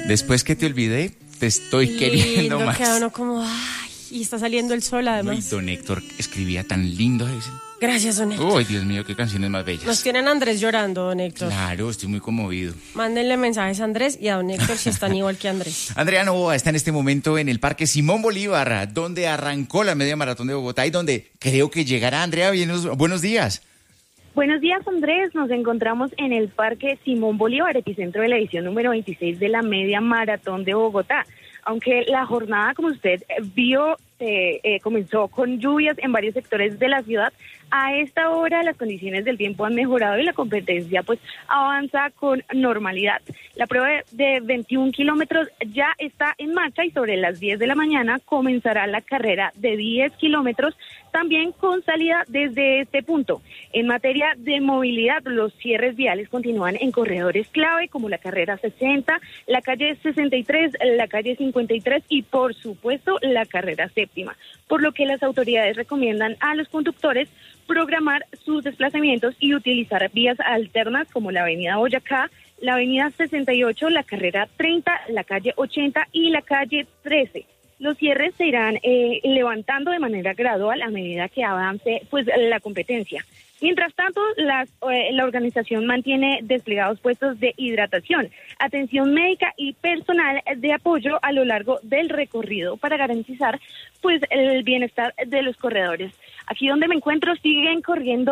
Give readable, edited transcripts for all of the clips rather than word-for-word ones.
Después que te olvidé, te estoy queriendo más. Queda uno como, ay, y está saliendo el sol además. Uy, don Héctor escribía tan lindo ese. Gracias, don Héctor. Uy, Dios mío, qué canciones más bellas. Nos tienen a Andrés llorando, don Héctor. Claro, estoy muy conmovido. Mándenle mensajes a Andrés y a don Héctor si están igual que Andrés. Andrea Novoa está en este momento en el Parque Simón Bolívar, donde arrancó la media maratón de Bogotá y donde creo que llegará. Andrea, buenos días. Buenos días, Andrés. Nos encontramos en el Parque Simón Bolívar, epicentro de la edición número 26 de la media maratón de Bogotá. Aunque la jornada, como usted vio, comenzó con lluvias en varios sectores de la ciudad, a esta hora las condiciones del tiempo han mejorado y la competencia pues avanza con normalidad. La prueba de 21 kilómetros ya está en marcha y sobre las 10 de la mañana comenzará la carrera de 10 kilómetros, también con salida desde este punto. En materia de movilidad, los cierres viales continúan en corredores clave como la carrera 60, la calle 63, la calle 53 y por supuesto la carrera séptima, por lo que las autoridades recomiendan a los conductores programar sus desplazamientos y utilizar vías alternas como la avenida Boyacá, la avenida 68, la carrera 30, la calle 80 y la calle 13. Los cierres se irán levantando de manera gradual a medida que avance pues la competencia. Mientras tanto, la organización mantiene desplegados puestos de hidratación, atención médica y personal de apoyo a lo largo del recorrido para garantizar pues el bienestar de los corredores. Aquí donde me encuentro siguen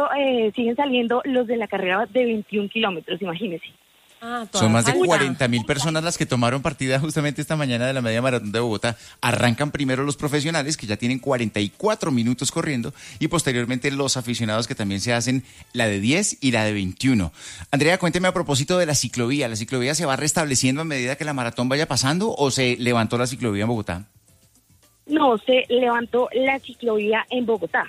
saliendo los de la carrera de 21 kilómetros, imagínense. Son más de 40.000 personas las que tomaron partida justamente esta mañana de la media maratón de Bogotá. Arrancan primero los profesionales, que ya tienen 44 minutos corriendo, y posteriormente los aficionados, que también se hacen la de 10 y la de 21. Andrea, cuénteme a propósito de la ciclovía. ¿La ciclovía se va restableciendo a medida que la maratón vaya pasando o se levantó la ciclovía en Bogotá? No, se levantó la ciclovía en Bogotá.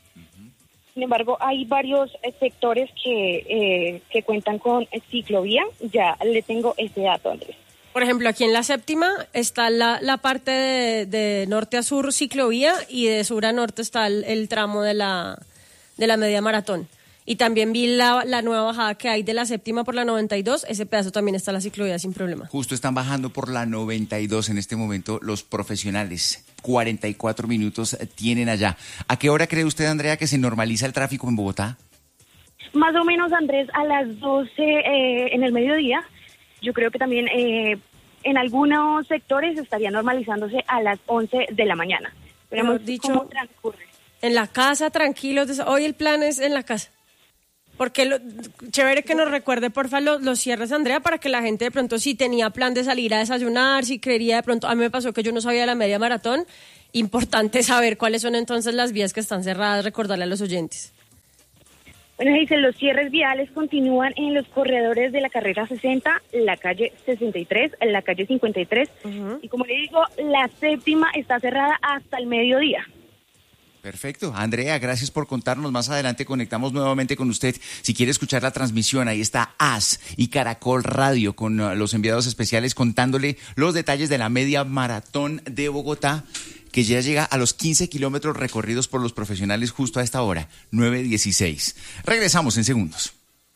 Sin embargo, hay varios sectores que cuentan con ciclovía. Ya le tengo ese dato, Andrés. Por ejemplo, aquí en la séptima está la parte de norte a sur ciclovía y de sur a norte está el tramo de la media maratón. Y también vi la nueva bajada que hay de la séptima por la 92, ese pedazo también está la ciclovía sin problema. Justo están bajando por la 92 en este momento los profesionales. 44 minutos tienen allá. ¿A qué hora cree usted, Andrea, que se normaliza el tráfico en Bogotá? Más o menos, Andrés, a las 12 en el mediodía. Yo creo que también en algunos sectores estaría normalizándose a las 11 de la mañana. Veremos cómo transcurre. En la casa, tranquilos. Hoy el plan es en la casa. Porque chévere que nos recuerde, porfa, los cierres, Andrea, para que la gente de pronto, si tenía plan de salir a desayunar, si quería de pronto, a mí me pasó que yo no sabía de la media maratón, importante saber cuáles son entonces las vías que están cerradas, recordarle a los oyentes. Bueno, dice, los cierres viales continúan en los corredores de la carrera 60, la calle 63, la calle 53, y como le digo, la séptima está cerrada hasta el mediodía. Perfecto. Andrea, gracias por contarnos. Más adelante conectamos nuevamente con usted. Si quiere escuchar la transmisión, ahí está AS y Caracol Radio con los enviados especiales contándole los detalles de la media maratón de Bogotá, que ya llega a los 15 kilómetros recorridos por los profesionales justo a esta hora, 9:16. Regresamos en segundos.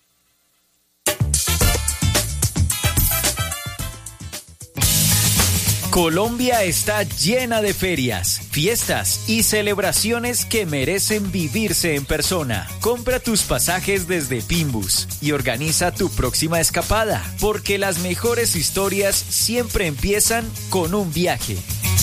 Colombia está llena de ferias, fiestas y celebraciones que merecen vivirse en persona. Compra tus pasajes desde Pinbus y organiza tu próxima escapada, porque las mejores historias siempre empiezan con un viaje.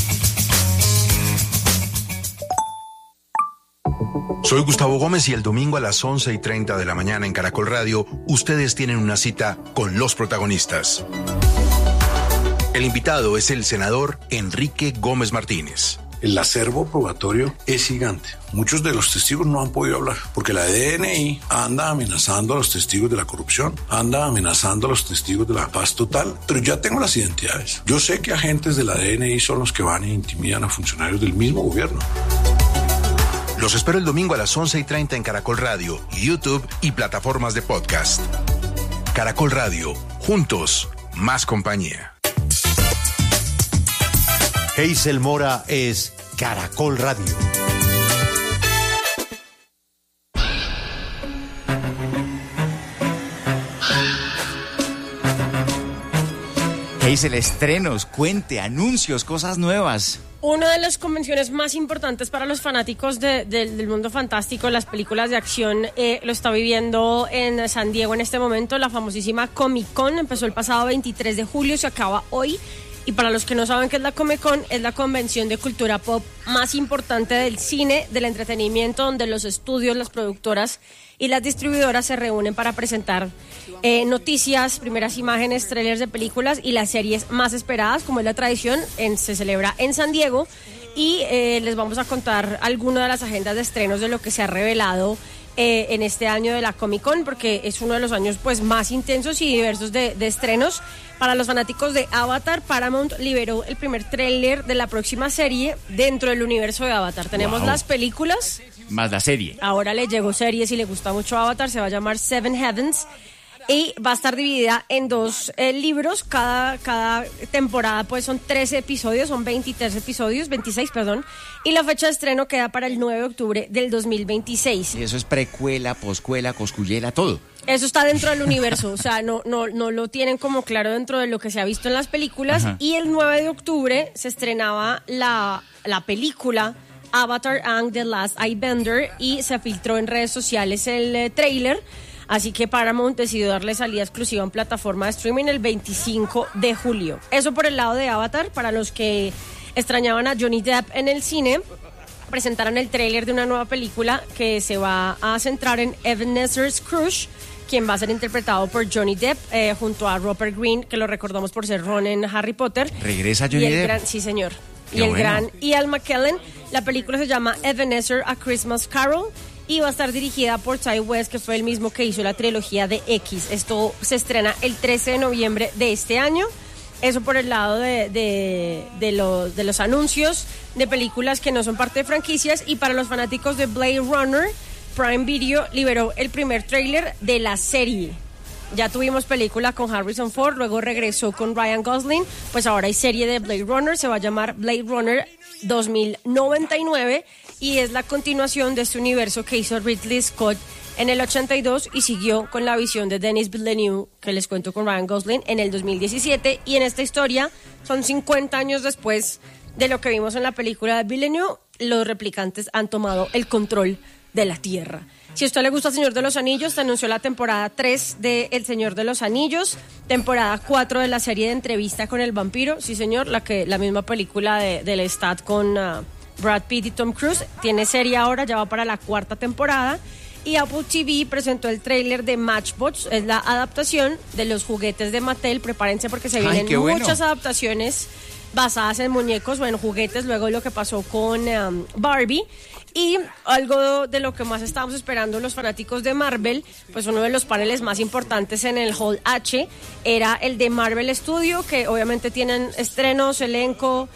Soy Gustavo Gómez y el domingo a las 11:30 de la mañana en Caracol Radio, ustedes tienen una cita con los protagonistas. El invitado es el senador Enrique Gómez Martínez. El acervo probatorio es gigante. Muchos de los testigos no han podido hablar porque la DNI anda amenazando a los testigos de la corrupción, anda amenazando a los testigos de la paz total, pero ya tengo las identidades. Yo sé que agentes de la DNI son los que van e intimidan a funcionarios del mismo gobierno. Los espero el domingo a las 11:30 en Caracol Radio, YouTube y plataformas de podcast. Caracol Radio, juntos, más compañía. Hazel Mora es Caracol Radio. Hazel, estrenos, cuente, anuncios, cosas nuevas. Una de las convenciones más importantes para los fanáticos del mundo fantástico, las películas de acción, lo está viviendo en San Diego en este momento. La famosísima Comic-Con empezó el pasado 23 de julio, se acaba hoy. Y para los que no saben qué es la Comic-Con, es la convención de cultura pop más importante del cine, del entretenimiento, donde los estudios, las productoras y las distribuidoras se reúnen para presentar noticias, primeras imágenes, trailers de películas y las series más esperadas, como es la tradición, se celebra en San Diego. Y les vamos a contar algunas de las agendas de estrenos de lo que se ha revelado en este año de la Comic-Con, porque es uno de los años pues más intensos y diversos de estrenos. Para los fanáticos de Avatar, Paramount liberó el primer tráiler de la próxima serie dentro del universo de Avatar. Tenemos las películas más la serie. Ahora le llegó serie, si le gusta mucho Avatar, se va a llamar Seven Heavens. Y va a estar dividida en 2 libros. Cada temporada pues son 13 episodios, son 26, perdón. Y la fecha de estreno queda para el 9 de octubre del 2026. Y eso es precuela, poscuela, coscuyela, todo. Eso está dentro del universo, o sea, no lo tienen como claro dentro de lo que se ha visto en las películas. Ajá. Y el 9 de octubre se estrenaba la película Avatar Aang The Last Airbender y se filtró en redes sociales el tráiler. Así que Paramount decidió darle salida exclusiva en plataforma de streaming el 25 de julio. Eso por el lado de Avatar. Para los que extrañaban a Johnny Depp en el cine, presentaron el tráiler de una nueva película que se va a centrar en Ebenezer Scrooge, quien va a ser interpretado por Johnny Depp, junto a Rupert Grint, que lo recordamos por ser Ron en Harry Potter. ¿Regresa Johnny Depp? Sí, señor. Qué y el bueno. gran Ian McKellen. La película se llama Ebenezer A Christmas Carol y va a estar dirigida por Ty West, que fue el mismo que hizo la trilogía de X. Esto se estrena el 13 de noviembre de este año. Eso por el lado de los anuncios de películas que no son parte de franquicias. Y para los fanáticos de Blade Runner, Prime Video liberó el primer tráiler de la serie. Ya tuvimos película con Harrison Ford, luego regresó con Ryan Gosling, pues ahora hay serie de Blade Runner, se va a llamar Blade Runner 2099 y es la continuación de este universo que hizo Ridley Scott en el 82 y siguió con la visión de Denis Villeneuve, que les cuento, con Ryan Gosling en el 2017. Y en esta historia son 50 años después de lo que vimos en la película de Villeneuve, los replicantes han tomado el control de la Tierra. Si a usted le gusta El Señor de los Anillos, se anunció la temporada 3 de El Señor de los Anillos, temporada 4 de la serie de Entrevista con el Vampiro, sí señor, la misma película de Lestat con Brad Pitt y Tom Cruise, tiene serie ahora, ya va para la 4ª temporada. Y Apple TV presentó el tráiler de Matchbox, es la adaptación de los juguetes de Mattel. Prepárense porque se vienen muchas adaptaciones basadas en muñecos o en juguetes, luego de lo que pasó con Barbie. Y algo de lo que más estábamos esperando los fanáticos de Marvel, pues uno de los paneles más importantes en el Hall H era el de Marvel Studio, que obviamente tienen estrenos, elenco,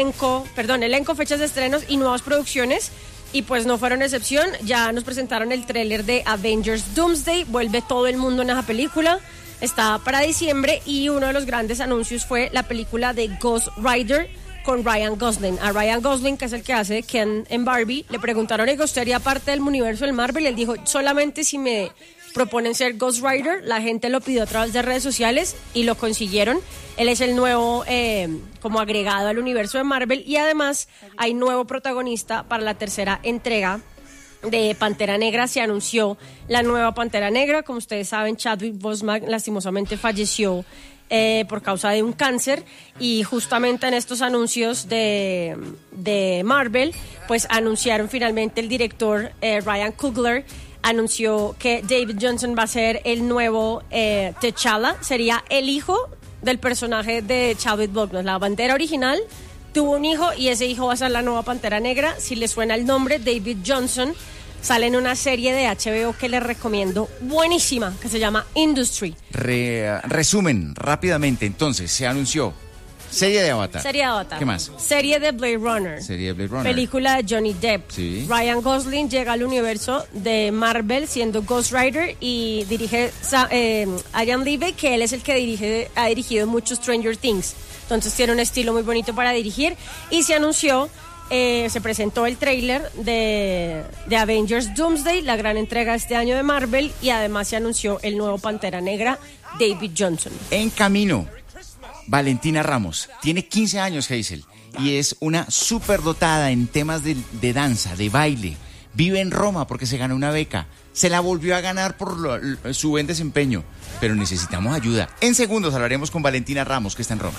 fechas de estrenos y nuevas producciones. Y pues no fueron excepción, ya nos presentaron el tráiler de Avengers Doomsday, vuelve todo el mundo en esa película, está para diciembre. Y uno de los grandes anuncios fue la película de Ghost Rider con Ryan Gosling. A Ryan Gosling, que es el que hace Ken en Barbie, le preguntaron, ¿usted haría parte del universo del Marvel? Y él dijo, solamente si me proponen ser Ghost Rider. La gente lo pidió a través de redes sociales y lo consiguieron. Él es el nuevo como agregado al universo de Marvel y además hay nuevo protagonista para la 3ª entrega de Pantera Negra. Se anunció la nueva Pantera Negra. Como ustedes saben, Chadwick Boseman lastimosamente falleció por causa de un cáncer, y justamente en estos anuncios de Marvel pues anunciaron finalmente el director Ryan Coogler anunció que David Johnson va a ser el nuevo T'Challa, sería el hijo del personaje de Chadwick Boseman. La Pantera original tuvo un hijo y ese hijo va a ser la nueva Pantera Negra. Si les suena el nombre, David Johnson sale en una serie de HBO que les recomiendo, buenísima, que se llama Industry. Resumen rápidamente, entonces, se anunció serie de Avatar. Serie de Avatar. ¿Qué más? Serie de Blade Runner. Serie de Blade Runner. Película de Johnny Depp. Sí. Ryan Gosling llega al universo de Marvel siendo Ghost Rider y dirige Adrian Levy, que él es el que ha dirigido mucho Stranger Things. Entonces tiene un estilo muy bonito para dirigir. Y se anunció, se presentó el tráiler de Avengers Doomsday, la gran entrega este año de Marvel, y además se anunció el nuevo Pantera Negra, David Johnson. En camino Valentina Ramos tiene 15 años, Hazel, y es una superdotada en temas de danza, de baile. Vive en Roma porque se ganó una beca. Se la volvió a ganar por su buen desempeño, pero necesitamos ayuda. En segundos hablaremos con Valentina Ramos, que está en Roma.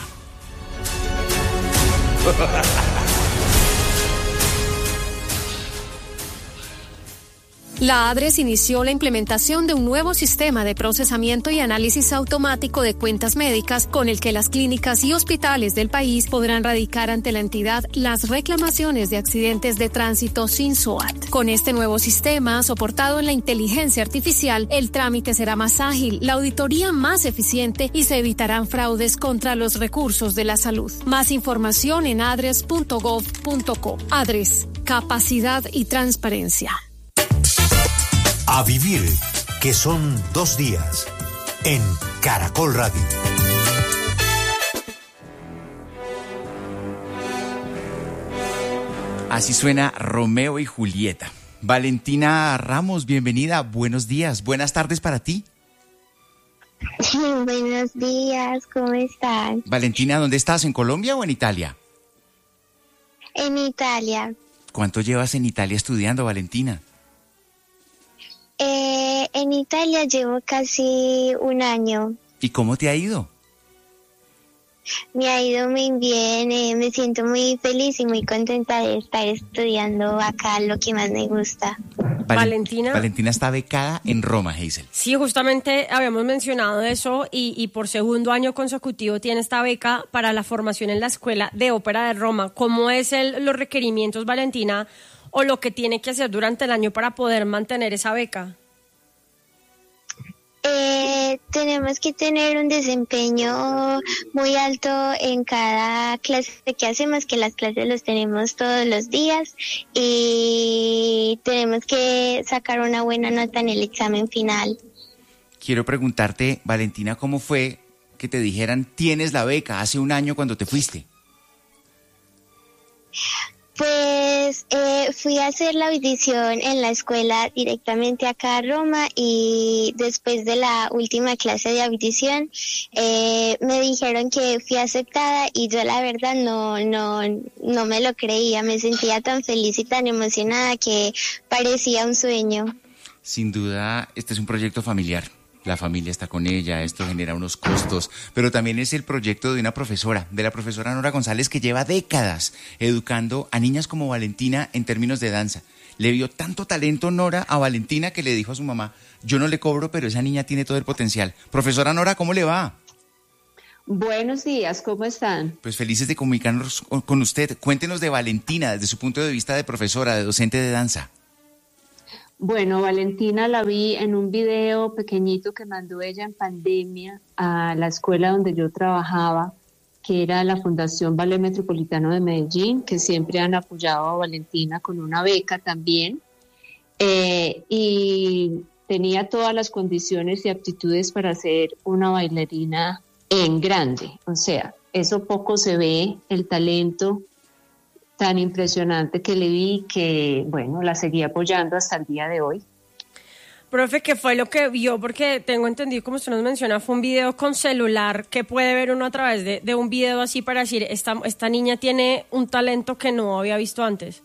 La ADRES inició la implementación de un nuevo sistema de procesamiento y análisis automático de cuentas médicas con el que las clínicas y hospitales del país podrán radicar ante la entidad las reclamaciones de accidentes de tránsito sin SOAT. Con este nuevo sistema, soportado en la inteligencia artificial, el trámite será más ágil, la auditoría más eficiente y se evitarán fraudes contra los recursos de la salud. Más información en adres.gov.co. ADRES, capacidad y transparencia. A vivir, que son 2 días, en Caracol Radio. Así suena Romeo y Julieta. Valentina Ramos, bienvenida, buenos días, buenas tardes para ti. Buenos días, ¿cómo están? Valentina, ¿dónde estás? ¿En Colombia o en Italia? En Italia. ¿Cuánto llevas en Italia estudiando, Valentina? En Italia llevo casi 1 año. ¿Y cómo te ha ido? Me ha ido muy bien, me siento muy feliz y muy contenta de estar estudiando acá lo que más me gusta. Valentina. Valentina está becada en Roma, Hazel. Sí, justamente habíamos mencionado eso y por segundo año consecutivo tiene esta beca para la formación en la Escuela de Ópera de Roma. ¿Cómo es los requerimientos, Valentina, o lo que tiene que hacer durante el año para poder mantener esa beca? Tenemos que tener un desempeño muy alto en cada clase que hacemos, que las clases los tenemos todos los días y tenemos que sacar una buena nota en el examen final. Quiero preguntarte, Valentina, ¿cómo fue que te dijeran tienes la beca hace 1 año cuando te fuiste? Pues fui a hacer la audición en la escuela directamente acá a Roma y después de la última clase de audición me dijeron que fui aceptada y yo la verdad no me lo creía, me sentía tan feliz y tan emocionada que parecía un sueño. Sin duda, este es un proyecto familiar. La familia está con ella, esto genera unos costos, pero también es el proyecto de una profesora, de la profesora Nora González, que lleva décadas educando a niñas como Valentina en términos de danza. Le vio tanto talento Nora a Valentina que le dijo a su mamá, yo no le cobro, pero esa niña tiene todo el potencial. Profesora Nora, ¿cómo le va? Buenos días, ¿cómo están? Pues felices de comunicarnos con usted. Cuéntenos de Valentina desde su punto de vista de profesora, de docente de danza. Bueno, Valentina la vi en un video pequeñito que mandó ella en pandemia a la escuela donde yo trabajaba, que era la Fundación Ballet Metropolitano de Medellín, que siempre han apoyado a Valentina con una beca también. Y tenía todas las condiciones y aptitudes para ser una bailarina en grande. O sea, eso poco se ve, el talento tan impresionante que le vi, que bueno, la seguí apoyando hasta el día de hoy. Profe, ¿qué fue lo que vio? Porque tengo entendido, como usted nos menciona, fue un video con celular. ¿Qué puede ver uno a través de un video así para decir, esta niña tiene un talento que no había visto antes?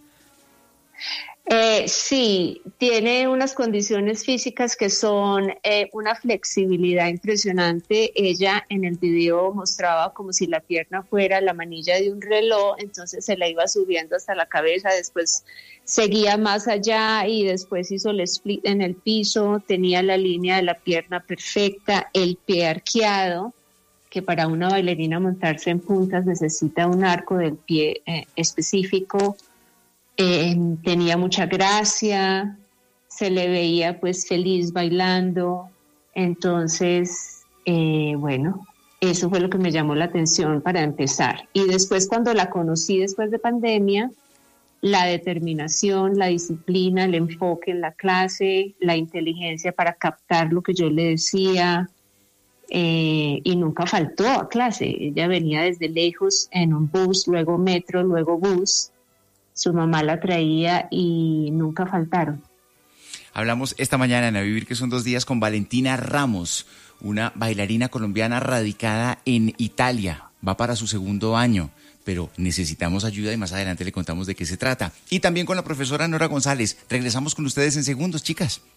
Sí, tiene unas condiciones físicas que son una flexibilidad impresionante. Ella en el video mostraba como si la pierna fuera la manilla de un reloj, entonces se la iba subiendo hasta la cabeza, después seguía más allá y después hizo el split en el piso, tenía la línea de la pierna perfecta, el pie arqueado, que para una bailarina montarse en puntas necesita un arco del pie específico. Tenía mucha gracia, se le veía pues feliz bailando, entonces bueno, eso fue lo que me llamó la atención para empezar. Y después, cuando la conocí después de pandemia, la determinación, la disciplina, el enfoque en la clase, la inteligencia para captar lo que yo le decía, y nunca faltó a clase. Ella venía desde lejos en un bus, luego metro, luego bus. Su mamá la traía y nunca faltaron. Hablamos esta mañana en A Vivir, que son 2 días, con Valentina Ramos, una bailarina colombiana radicada en Italia. va para su segundo año, pero necesitamos ayuda y más adelante le contamos de qué se trata. Y también con la profesora Nora González. Regresamos con ustedes en segundos, chicas.